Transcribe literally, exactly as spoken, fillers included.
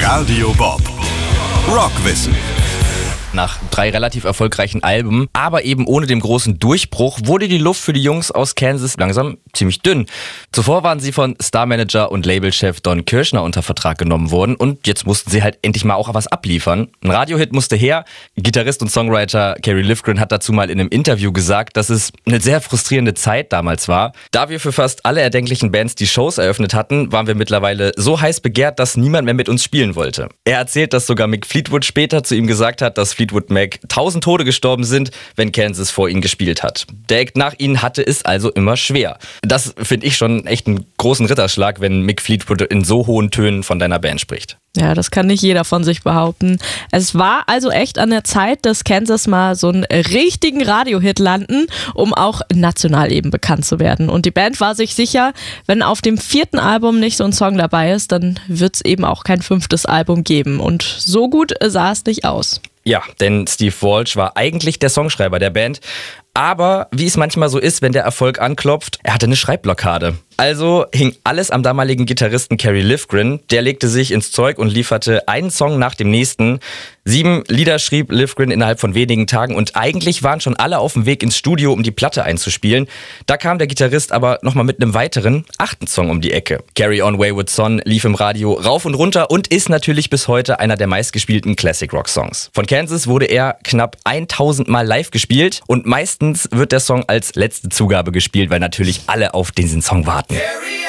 Radio Bob. Rockwissen. Nach drei relativ erfolgreichen Alben, aber eben ohne den großen Durchbruch, wurde die Luft für die Jungs aus Kansas langsam ziemlich dünn. Zuvor waren sie von Starmanager und Labelchef Don Kirshner unter Vertrag genommen worden und jetzt mussten sie halt endlich mal auch was abliefern. Ein Radiohit musste her. Gitarrist und Songwriter Kerry Livgren hat dazu mal in einem Interview gesagt, dass es eine sehr frustrierende Zeit damals war. Da wir für fast alle erdenklichen Bands die Shows eröffnet hatten, waren wir mittlerweile so heiß begehrt, dass niemand mehr mit uns spielen wollte. Er erzählt, dass sogar Mick Fleetwood später zu ihm gesagt hat, dass Fleetwood Mac tausend Tode gestorben sind, wenn Kansas vor ihnen gespielt hat. Der Act nach ihnen hatte es also immer schwer. Das finde ich schon echt einen großen Ritterschlag, wenn Mick Fleetwood in so hohen Tönen von deiner Band spricht. Ja, das kann nicht jeder von sich behaupten. Es war also echt an der Zeit, dass Kansas mal so einen richtigen Radiohit landen, um auch national eben bekannt zu werden. Und die Band war sich sicher, wenn auf dem vierten Album nicht so ein Song dabei ist, dann wird es eben auch kein fünftes Album geben. Und so gut sah es nicht aus. Ja, denn Steve Walsh war eigentlich der Songschreiber der Band. Aber wie es manchmal so ist, wenn der Erfolg anklopft, er hatte eine Schreibblockade. Also hing alles am damaligen Gitarristen Kerry Livgren. Der legte sich ins Zeug und lieferte einen Song nach dem nächsten. Sieben Lieder schrieb Livgren innerhalb von wenigen Tagen und eigentlich waren schon alle auf dem Weg ins Studio, um die Platte einzuspielen. Da kam der Gitarrist aber nochmal mit einem weiteren, achten Song um die Ecke. Carry On Wayward Son lief im Radio rauf und runter und ist natürlich bis heute einer der meistgespielten Classic-Rock-Songs. Von Kansas wurde er knapp tausend Mal live gespielt und meistens wird der Song als letzte Zugabe gespielt, weil natürlich alle auf diesen Song warten.